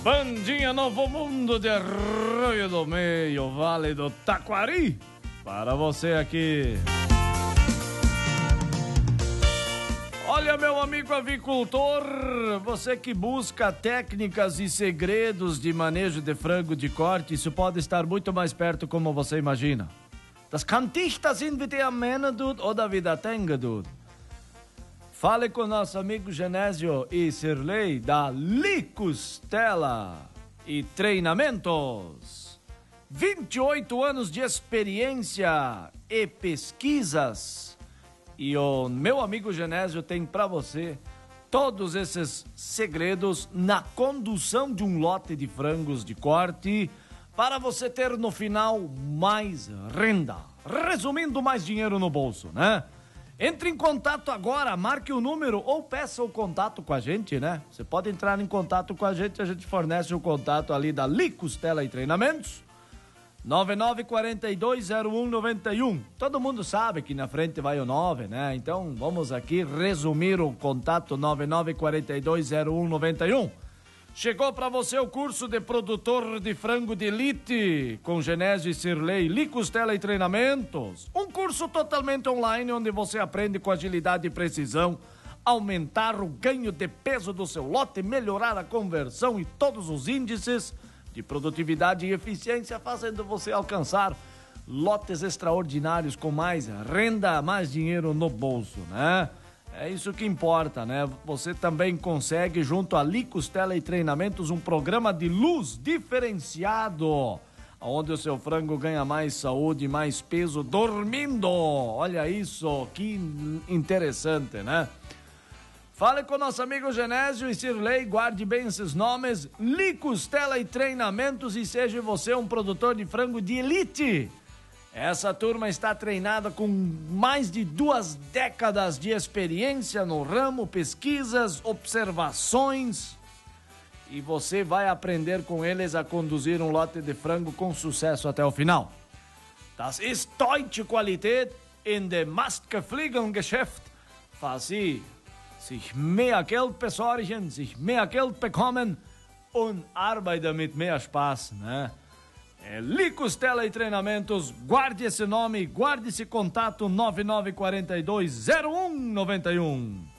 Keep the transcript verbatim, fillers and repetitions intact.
Bandinha Novo Mundo de Arroio do Meio, Vale do Taquari, para você aqui. Olha, meu amigo avicultor, você que busca técnicas e segredos de manejo de frango de corte, isso pode estar muito mais perto como você imagina. Das kan dichter sind wie die am Ende, dude, oder wie der Tenga, dude. Fale com nosso amigo Genésio e Sirlei da Licostela e Treinamentos. vinte e oito anos de experiência e pesquisas. E o meu amigo Genésio tem para você todos esses segredos na condução de um lote de frangos de corte para você ter no final mais renda. Resumindo, mais dinheiro no bolso, né? Entre em contato agora, marque o número ou peça o contato com a gente, né? Você pode entrar em contato com a gente, a gente fornece o contato ali da Licostela e Treinamentos. nove nove quatro dois zero um nove um. Todo mundo sabe que na frente vai o nove, né? Então vamos aqui resumir o contato nove nove quatro dois zero um nove um. Chegou para você o curso de produtor de frango de elite com Genésio e Sirlei, Licostela e Treinamentos. Um curso totalmente online onde você aprende com agilidade e precisão aumentar o ganho de peso do seu lote, melhorar a conversão e todos os índices de produtividade e eficiência, fazendo você alcançar lotes extraordinários com mais renda, mais dinheiro no bolso, né? É isso que importa, né? Você também consegue, junto a Licostela e Treinamentos, um programa de luz diferenciado, onde o seu frango ganha mais saúde e mais peso dormindo. Olha isso, que interessante, né? Fale com nosso amigo Genésio e Sirlei, guarde bem esses nomes, Licostela e Treinamentos, e seja você um produtor de frango de elite. Essa turma está treinada com mais de duas décadas de experiência no ramo, pesquisas, observações, e você vai aprender com eles a conduzir um lote de frango com sucesso até o final. Das ist deutsche Qualität in dem Mastgefliegengeschäft. Falls Sie sich mehr Geld besorgen, sich mehr Geld bekommen und arbeiten mit mehr Spaß, né? É Licostela e Treinamentos, guarde esse nome, guarde esse contato nove nove quatro dois zero um nove um.